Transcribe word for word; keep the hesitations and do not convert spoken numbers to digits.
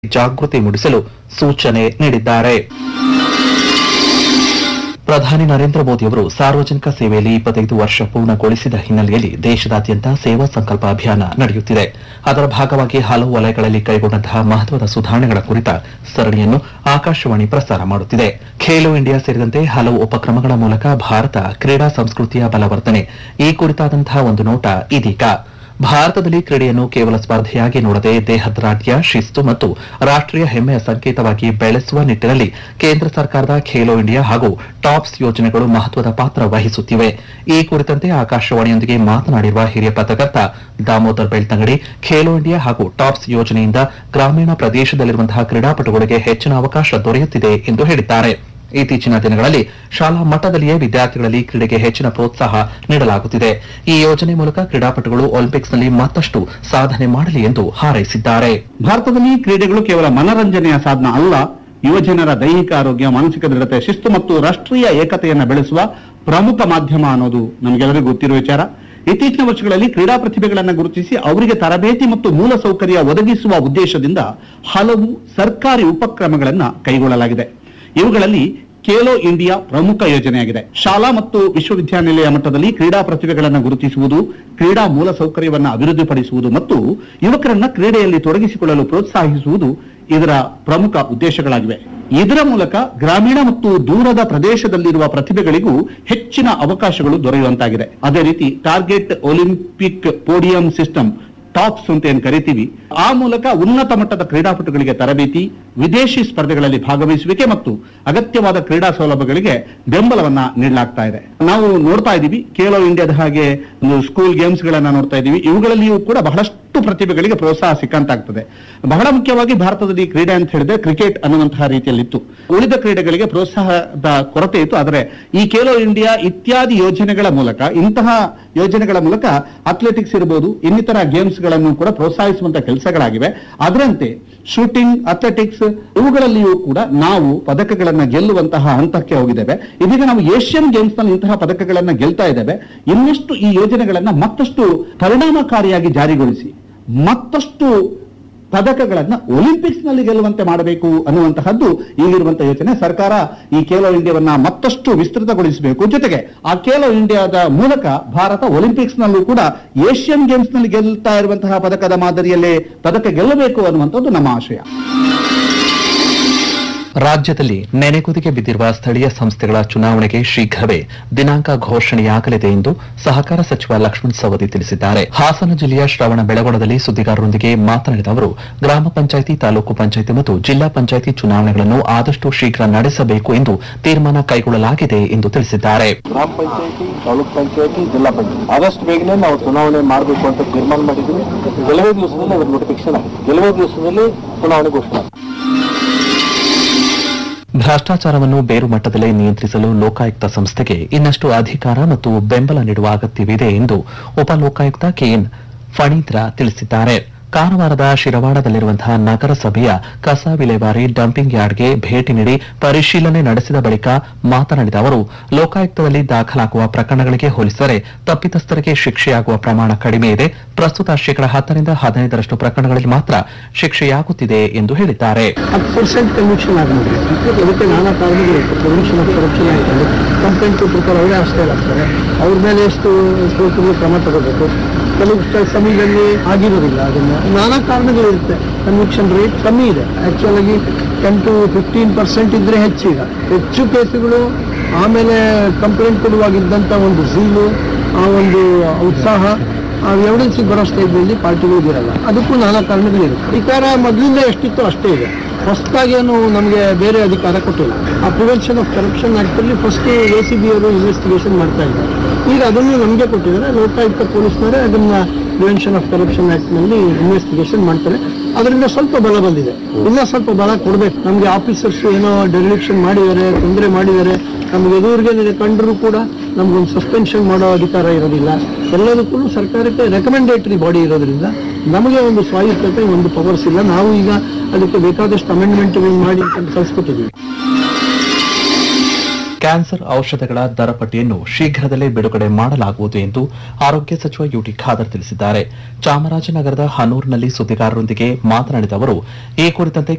ಜಾಗೃತಿ ಮೂಡಿಸಲು ಸೂಚನೆ ನೀಡಿದ್ದಾರೆ. ಪ್ರಧಾನಿ ನರೇಂದ್ರ ಮೋದಿಯವರು ಸಾರ್ವಜನಿಕ ಸೇವೆಯಲ್ಲಿ ಇಪ್ಪತ್ತೈದು ವರ್ಷ ಪೂರ್ಣಗೊಳಿಸಿದ ಹಿನ್ನೆಲೆಯಲ್ಲಿ ದೇಶದಾದ್ಯಂತ ಸೇವಾ ಸಂಕಲ್ಪ ಅಭಿಯಾನ ನಡೆಯುತ್ತಿದೆ. ಅದರ ಭಾಗವಾಗಿ ಹಲವು ವಲಯಗಳಲ್ಲಿ ಕೈಗೊಂಡಂತಹ ಮಹತ್ವದ ಸುಧಾರಣೆಗಳ ಕುರಿತ ಸರಣಿಯನ್ನು ಆಕಾಶವಾಣಿ ಪ್ರಸಾರ ಮಾಡುತ್ತಿದೆ. ಖೇಲೋ ಇಂಡಿಯಾ ಸೇರಿದಂತೆ ಹಲವು ಉಪಕ್ರಮಗಳ ಮೂಲಕ ಭಾರತ ಕ್ರೀಡಾ ಸಂಸ್ಕೃತಿಯ ಬಲವರ್ಧನೆ ಈ ಕುರಿತಾದಂತಹ ಒಂದು ನೋಟ ಇದೀಗ. ಭಾರತದಲ್ಲಿ ಕ್ರೀಡೆಯನ್ನು ಕೇವಲ ಸ್ಪರ್ಧೆಯಾಗಿ ನೋಡದೆ ದೇಹದಾರ್ಢ್ಯ, ಶಿಸ್ತು ಮತ್ತು ರಾಷ್ಟೀಯ ಹೆಮ್ಮೆಯ ಸಂಕೇತವಾಗಿ ಬೆಳೆಸುವ ನಿಟ್ಟಿನಲ್ಲಿ ಕೇಂದ್ರ ಸರ್ಕಾರದ ಖೇಲೋ ಇಂಡಿಯಾ ಹಾಗೂ ಟಾಪ್ಸ್ ಯೋಜನೆಗಳು ಮಹತ್ವದ ಪಾತ್ರ ವಹಿಸುತ್ತಿವೆ. ಈ ಕುರಿತಂತೆ ಆಕಾಶವಾಣಿಯೊಂದಿಗೆ ಮಾತನಾಡಿರುವ ಹಿರಿಯ ಪತ್ರಕರ್ತ ದಾಮೋದರ್ ಬೆಳ್ತಂಗಡಿ, ಖೇಲೋ ಇಂಡಿಯಾ ಹಾಗೂ ಟಾಪ್ಸ್ ಯೋಜನೆಯಿಂದ ಗ್ರಾಮೀಣ ಪ್ರದೇಶದಲ್ಲಿರುವಂತಹ ಕ್ರೀಡಾಪಟುಗಳಿಗೆ ಹೆಚ್ಚಿನ ಅವಕಾಶ ದೊರೆಯುತ್ತಿದೆ ಎಂದು ಹೇಳಿದ್ದಾರೆ. ಇತ್ತೀಚಿನ ದಿನಗಳಲ್ಲಿ ಶಾಲಾ ಮಟ್ಟದಲ್ಲಿಯೇ ವಿದ್ಯಾರ್ಥಿಗಳಲ್ಲಿ ಕ್ರೀಡೆಗೆ ಹೆಚ್ಚಿನ ಪ್ರೋತ್ಸಾಹ ನೀಡಲಾಗುತ್ತಿದೆ. ಈ ಯೋಜನೆ ಮೂಲಕ ಕ್ರೀಡಾಪಟುಗಳು ಒಲಿಂಪಿಕ್ಸ್ನಲ್ಲಿ ಮತ್ತಷ್ಟು ಸಾಧನೆ ಮಾಡಲಿ ಎಂದು ಹಾರೈಸಿದ್ದಾರೆ. ಭಾರತದಲ್ಲಿ ಕ್ರೀಡೆಗಳು ಕೇವಲ ಮನರಂಜನೆಯ ಸಾಧನ ಅಲ್ಲ, ಯುವಜನರ ದೈಹಿಕ ಆರೋಗ್ಯ, ಮಾನಸಿಕ ದೃಢತೆ, ಶಿಸ್ತು ಮತ್ತು ರಾಷ್ಟ್ರೀಯ ಏಕತೆಯನ್ನು ಬೆಳೆಸುವ ಪ್ರಮುಖ ಮಾಧ್ಯಮ ಅನ್ನೋದು ನಮಗೆಲ್ಲರಿಗೂ ಗೊತ್ತಿರುವ ವಿಚಾರ. ಇತ್ತೀಚಿನ ವರ್ಷಗಳಲ್ಲಿ ಕ್ರೀಡಾ ಪ್ರತಿಭೆಗಳನ್ನು ಗುರುತಿಸಿ ಅವರಿಗೆ ತರಬೇತಿ ಮತ್ತು ಮೂಲ ಸೌಕರ್ಯ ಒದಗಿಸುವ ಉದ್ದೇಶದಿಂದ ಹಲವು ಸರ್ಕಾರಿ ಉಪಕ್ರಮಗಳನ್ನು ಕೈಗೊಳ್ಳಲಾಗಿದೆ. ಇವುಗಳಲ್ಲಿ ಖೇಲೋ ಇಂಡಿಯಾ ಪ್ರಮುಖ ಯೋಜನೆಯಾಗಿದೆ. ಶಾಲಾ ಮತ್ತು ವಿಶ್ವವಿದ್ಯಾನಿಲಯ ಮಟ್ಟದಲ್ಲಿ ಕ್ರೀಡಾ ಪ್ರತಿಭೆಗಳನ್ನು ಗುರುತಿಸುವುದು, ಕ್ರೀಡಾ ಮೂಲ ಸೌಕರ್ಯವನ್ನು ಅಭಿವೃದ್ಧಿಪಡಿಸುವುದು ಮತ್ತು ಯುವಕರನ್ನ ಕ್ರೀಡೆಯಲ್ಲಿ ತೊಡಗಿಸಿಕೊಳ್ಳಲು ಪ್ರೋತ್ಸಾಹಿಸುವುದು ಇದರ ಪ್ರಮುಖ ಉದ್ದೇಶಗಳಾಗಿವೆ. ಇದರ ಮೂಲಕ ಗ್ರಾಮೀಣ ಮತ್ತು ದೂರದ ಪ್ರದೇಶದಲ್ಲಿರುವ ಪ್ರತಿಭೆಗಳಿಗೂ ಹೆಚ್ಚಿನ ಅವಕಾಶಗಳು ದೊರೆಯುವಂತಾಗಿದೆ. ಅದೇ ರೀತಿ target Olympic podium system, tops ಅಂತ ಏನ್ ಕರಿತೀವಿ, ಆ ಮೂಲಕ ಉನ್ನತ ಮಟ್ಟದ ಕ್ರೀಡಾಪಟುಗಳಿಗೆ ತರಬೇತಿ, ವಿದೇಶಿ ಸ್ಪರ್ಧೆಗಳಲ್ಲಿ ಭಾಗವಹಿಸುವಿಕೆ ಮತ್ತು ಅಗತ್ಯವಾದ ಕ್ರೀಡಾ ಸೌಲಭ್ಯಗಳಿಗೆ ಬೆಂಬಲವನ್ನ ನೀಡಲಾಗ್ತಾ ಇದೆ. ನಾವು ನೋಡ್ತಾ ಇದ್ದೀವಿ, ಖೇಲೋ ಇಂಡಿಯಾದ ಹಾಗೆ ಸ್ಕೂಲ್ ಗೇಮ್ಸ್ ಗಳನ್ನ ನೋಡ್ತಾ ಇದ್ದೀವಿ. ಇವುಗಳಲ್ಲಿಯೂ ಕೂಡ ಬಹಳಷ್ಟು ಪ್ರತಿಭೆಗಳಿಗೆ ಪ್ರೋತ್ಸಾಹ ಸಿಕ್ಕಂತಾಗ್ತದೆ. ಬಹಳ ಮುಖ್ಯವಾಗಿ ಭಾರತದಲ್ಲಿ ಕ್ರೀಡೆ ಅಂತ ಹೇಳಿದ್ರೆ ಕ್ರಿಕೆಟ್ ಅನ್ನುವಂತಹ ರೀತಿಯಲ್ಲಿತ್ತು. ಉಳಿದ ಕ್ರೀಡೆಗಳಿಗೆ ಪ್ರೋತ್ಸಾಹದ ಕೊರತೆ ಇತ್ತು. ಆದರೆ ಈ ಖೇಲೋ ಇಂಡಿಯಾ ಇತ್ಯಾದಿ ಯೋಜನೆಗಳ ಮೂಲಕ, ಇಂತಹ ಯೋಜನೆಗಳ ಮೂಲಕ ಅಥ್ಲೆಟಿಕ್ಸ್ ಇರಬಹುದು, ಇನ್ನಿತರ ಗೇಮ್ಸ್ ಗಳನ್ನು ಕೂಡ ಪ್ರೋತ್ಸಾಹಿಸುವಂತ ಕೆಲಸಗಳಾಗಿವೆ. ಅದರಂತೆ ಶೂಟಿಂಗ್, ಅಥ್ಲೆಟಿಕ್ಸ್ ಇವುಗಳಲ್ಲಿಯೂ ಕೂಡ ನಾವು ಪದಕಗಳನ್ನ ಗೆಲ್ಲುವಂತಹ ಹಂತಕ್ಕೆ ಹೋಗಿದ್ದೇವೆ. ಇದೀಗ ನಾವು ಏಷ್ಯನ್ ಗೇಮ್ಸ್ ನಲ್ಲಿ ಇಂತಹ ಪದಕಗಳನ್ನ ಗೆಲ್ತಾ ಇದ್ದೇವೆ. ಇನ್ನಷ್ಟು ಈ ಯೋಜನೆಗಳನ್ನ ಮತ್ತಷ್ಟು ಪರಿಣಾಮಕಾರಿಯಾಗಿ ಜಾರಿಗೊಳಿಸಿ ಮತ್ತಷ್ಟು ಪದಕಗಳನ್ನ ಒಲಿಂಪಿಕ್ಸ್ ನಲ್ಲಿ ಗೆಲ್ಲುವಂತೆ ಮಾಡಬೇಕು ಅನ್ನುವಂತಹದ್ದು ಈಗಿರುವಂತಹ ಯೋಚನೆ. ಸರ್ಕಾರ ಈ ಖೇಲೋ ಇಂಡಿಯಾವನ್ನ ಮತ್ತಷ್ಟು ವಿಸ್ತೃತಗೊಳಿಸಬೇಕು. ಜೊತೆಗೆ ಆ ಖೇಲೋ ಇಂಡಿಯಾದ ಮೂಲಕ ಭಾರತ ಒಲಿಂಪಿಕ್ಸ್ ನಲ್ಲೂ ಕೂಡ ಏಷ್ಯನ್ ಗೇಮ್ಸ್ ನಲ್ಲಿ ಗೆಲ್ತಾ ಇರುವಂತಹ ಪದಕದ ಮಾದರಿಯಲ್ಲೇ ಪದಕ ಗೆಲ್ಲಬೇಕು ಅನ್ನುವಂಥದ್ದು ನಮ್ಮ ಆಶಯ. ರಾಜ್ಯದಲ್ಲಿ ನೆನೆಗುದಿಗೆ ಬಿದ್ದಿರುವ ಸ್ಥಳೀಯ ಸಂಸ್ಥೆಗಳ ಚುನಾವಣೆಗೆ ಶೀಘ್ರವೇ ದಿನಾಂಕ ಘೋಷಣೆಯಾಗಲಿದೆ ಎಂದು ಸಹಕಾರ ಸಚಿವ ಲಕ್ಷ್ಮಣ ಸವದಿ ತಿಳಿಸಿದ್ದಾರೆ. ಹಾಸನ ಜಿಲ್ಲೆಯ ಶ್ರವಣಬೆಳಗೊಳದಲ್ಲಿ ಸುದ್ದಿಗಾರರೊಂದಿಗೆ ಮಾತನಾಡಿದ ಅವರು, ಗ್ರಾಮ ಪಂಚಾಯಿತಿ, ತಾಲೂಕು ಪಂಚಾಯಿತಿ ಮತ್ತು ಜಿಲ್ಲಾ ಪಂಚಾಯಿತಿ ಚುನಾವಣೆಗಳನ್ನು ಆದಷ್ಟು ಶೀಘ್ರ ನಡೆಸಬೇಕು ಎಂದು ತೀರ್ಮಾನ ಕೈಗೊಳ್ಳಲಾಗಿದೆ ಎಂದು ತಿಳಿಸಿದ್ದಾರೆ. ಗ್ರಾಮ ಪಂಚಾಯಿತಿ, ತಾಲೂಕು ಪಂಚಾಯಿತಿ, ಜಿಲ್ಲಾ ಪಂಚಾಯಿತಿ ಆದಷ್ಟು ಬೇಗನೆ ನಾವು ಚುನಾವಣೆ ಮಾಡಬೇಕು ಅಂತ ತೀರ್ಮಾನ ಮಾಡಿದ್ವಿ. ಕೆಲವೇ ದಿವಸದಲ್ಲಿ ಅದರ ನೋಟಿಫಿಕೇಶನ್ ಆಗಿದೆ. ಕೆಲವೇ ದಿವಸದಲ್ಲಿ ಚುನಾವಣೆ ಘೋಷಣೆ. ಭ್ರಷ್ಟಾಚಾರವನ್ನು ಬೇರು ಮಟ್ಟದಲ್ಲೇ ನಿಯಂತ್ರಿಸಲು ಲೋಕಾಯುಕ್ತ ಸಂಸ್ಥೆಗೆ ಇನ್ನಷ್ಟು ಅಧಿಕಾರ ಮತ್ತು ಬೆಂಬಲ ನೀಡುವ ಅಗತ್ಯವಿದೆ ಎಂದು ಉಪಲೋಕಾಯುಕ್ತ ಕೆಎನ್ ಫಣೀಂದ್ರ ತಿಳಿಸಿದ್ದಾರೆ. ಕಾರವಾರದ ಶಿರವಾಡದಲ್ಲಿರುವಂತಹ ನಗರಸಭೆಯ ಕಸ ವಿಲೇವಾರಿ ಡಂಪಿಂಗ್ ಯಾರ್ಡ್ಗೆ ಭೇಟಿ ನೀಡಿ ಪರಿಶೀಲನೆ ನಡೆಸಿದ ಬಳಿಕ ಮಾತನಾಡಿದ ಅವರು, ಲೋಕಾಯುಕ್ತದಲ್ಲಿ ದಾಖಲಾಗುವ ಪ್ರಕರಣಗಳಿಗೆ ಹೋಲಿಸಿದರೆ ತಪ್ಪಿತಸ್ಥರಿಗೆ ಶಿಕ್ಷೆಯಾಗುವ ಪ್ರಮಾಣ ಕಡಿಮೆ ಇದೆ. ಪ್ರಸ್ತುತ ಶೇಕಡ ಹತ್ತರಿಂದ ಹದಿನೈದರಷ್ಟು ಪ್ರಕರಣಗಳಲ್ಲಿ ಮಾತ್ರ ಶಿಕ್ಷೆಯಾಗುತ್ತಿದೆ ಎಂದು ಹೇಳಿದ್ದಾರೆ. ಅವ್ರ ಮೇಲೆ ಎಷ್ಟು ಕ್ರಮ ತಗೋಬೇಕು, ಕೆಲವು ಸಮಯದಲ್ಲಿ ಆಗಿರೋದಿಲ್ಲ. ಅದನ್ನ ನಾನಾ ಕಾರಣಗಳಿರುತ್ತೆ. ಕನ್ವಿಕ್ಷನ್ ರೇಟ್ ಕಮ್ಮಿ ಇದೆ. ಆಕ್ಚುಲ್ ಆಗಿ ಟೆನ್ ಟು ಫಿಫ್ಟೀನ್ ಪರ್ಸೆಂಟ್ ಇದ್ರೆ ಹೆಚ್ಚೀಗ ಹೆಚ್ಚು ಕೇಸುಗಳು. ಆಮೇಲೆ ಕಂಪ್ಲೇಂಟ್ ಕೊಡುವಾಗಿದ್ದಂಥ ಒಂದು ಝೀಲು, ಆ ಒಂದು ಉತ್ಸಾಹ, ಆ ಎವಿಡೆನ್ಸಿಗೆ ಬರೋ ಸ್ಟೇಜ್ನಲ್ಲಿ ಪಾರ್ಟಿಗಳಿರಲ್ಲ. ಅದಕ್ಕೂ ನಾನಾ ಕಾರಣಗಳಿರುತ್ತೆ. ಅಧಿಕಾರ ಮೊದಲಿಂದ ಎಷ್ಟಿತ್ತು ಅಷ್ಟೇ ಇದೆ. ಹೊಸದಾಗಿ ಏನು ನಮಗೆ ಬೇರೆ ಅಧಿಕಾರ ಕೊಟ್ಟಿಲ್ಲ. ಆ prevention of corruption ಆಕ್ಟಲ್ಲಿ first A C B ಅವರು ಇನ್ವೆಸ್ಟಿಗೇಷನ್ ಮಾಡ್ತಾ ಇದ್ದಾರೆ. ಈಗ ಅದನ್ನು ನಮಗೆ ಕೊಟ್ಟಿದ್ದಾರೆ. ಲೋಕಾಯುಕ್ತ ಪೊಲೀಸ್ನವರೇ ಅದನ್ನ ಪ್ರಿವೆನ್ಷನ್ ಆಫ್ ಕರಪ್ಷನ್ ಆಕ್ಟ್ ನಲ್ಲಿ ಇನ್ವೆಸ್ಟಿಗೇಷನ್ ಮಾಡ್ತಾರೆ. ಅದರಿಂದ ಸ್ವಲ್ಪ ಬಲ ಬಂದಿದೆ. ಇನ್ನ ಸ್ವಲ್ಪ ಬಲ ಕೊಡ್ಬೇಕು. ನಮ್ಗೆ ಆಫೀಸರ್ಸ್ ಏನೋ ಡೆರಿಲಿಕ್ಷನ್ ಮಾಡಿದ್ದಾರೆ, ತೊಂದರೆ ಮಾಡಿದ್ದಾರೆ, ನಮ್ಗೆ ಎದುರಿಗೆ ಕಂಡರೂ ಕೂಡ ನಮ್ಗೊಂದು ಸಸ್ಪೆನ್ಷನ್ ಮಾಡೋ ಅಧಿಕಾರ ಇರೋದಿಲ್ಲ. ಎಲ್ಲದಕ್ಕೂ ಸರ್ಕಾರಕ್ಕೆ ರೆಕಮೆಂಡೇಟರಿ ಬಾಡಿ ಇರೋದ್ರಿಂದ ನಮಗೆ ಒಂದು ಸ್ವಾಯತ್ತತೆ, ಒಂದು ಪವರ್ಸ್ ಇಲ್ಲ. ನಾವು ಈಗ ಅದಕ್ಕೆ ಬೇಕಾದಷ್ಟು ಅಮೆಂಡ್ಮೆಂಟ್ಗಳು ಮಾಡಿ ಕಳಿಸ್ಕೊಟ್ಟಿದ್ದೀವಿ. ಕ್ಯಾನ್ಸರ್ ಔಷಧಗಳ ದರ ಪಟ್ಟಿಯನ್ನು ಶೀಘ್ರದಲ್ಲೇ ಬಿಡುಗಡೆ ಮಾಡಲಾಗುವುದು ಎಂದು ಆರೋಗ್ಯ ಸಚಿವ ಯುಟಿ ಖಾದರ್ ತಿಳಿಸಿದ್ದಾರೆ. ಚಾಮರಾಜನಗರದ ಹನೂರಿನಲ್ಲಿ ಸುದ್ದಿಗಾರರೊಂದಿಗೆ ಮಾತನಾಡಿದ ಅವರು ಈ ಕುರಿತಂತೆ